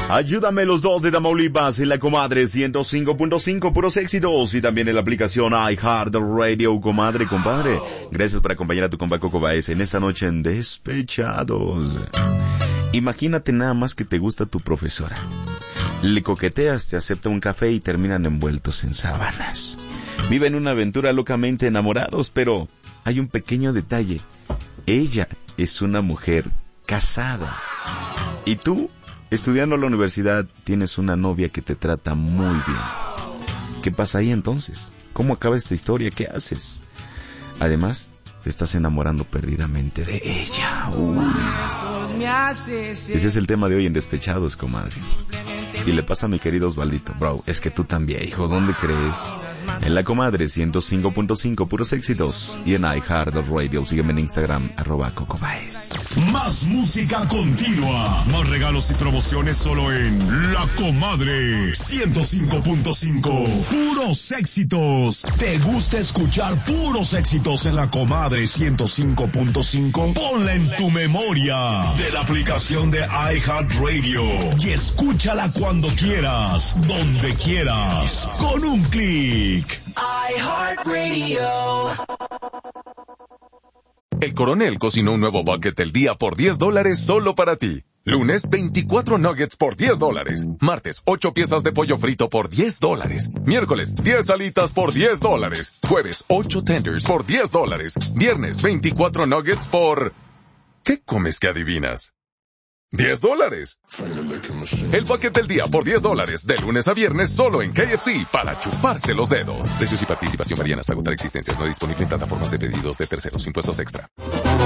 Ayúdame los dos de Tamaulipas en la comadre 105.5 puros éxitos y también en la aplicación iHeartRadio, comadre, compadre. Gracias por acompañar a tu compa Coco Baez en esta noche en Despechados. Imagínate nada más que te gusta tu profesora. Le coqueteas, te acepta un café y terminan envueltos en sábanas. Viven una aventura locamente enamorados, pero hay un pequeño detalle. Ella es una mujer casada. ¿Y tú? Estudiando en la universidad, tienes una novia que te trata muy bien. ¿Qué pasa ahí entonces? ¿Cómo acaba esta historia? ¿Qué haces? Además, te estás enamorando perdidamente de ella. Ese es el tema de hoy en Despechados, comadre. Y le pasa a mi querido Osvaldito. Bro, es que tú también, hijo, ¿dónde crees? En la comadre 105.5 puros éxitos y en iHeartRadio. Sígueme en Instagram @CocoBaez. Más música continua, más regalos y promociones solo en La Comadre 105.5 puros éxitos. ¿Te gusta escuchar puros éxitos en La Comadre 105.5? Ponla en tu memoria de la aplicación de iHeartRadio y escúchala cuando quieras, donde quieras, con un clic. iHeartRadio. El Coronel cocinó un nuevo bucket del día por $10 solo para ti. Lunes, 24 nuggets por $10. Martes, 8 piezas de pollo frito por $10. Miércoles, 10 alitas por $10. Jueves, 8 tenders por $10. Viernes, 24 nuggets por... ¿Qué comes que adivinas? $10. El bucket del día por $10, de lunes a viernes solo en KFC, para chuparse los dedos. Precios y participación varían hasta agotar existencias. No disponible en plataformas de pedidos de terceros. Impuestos extra.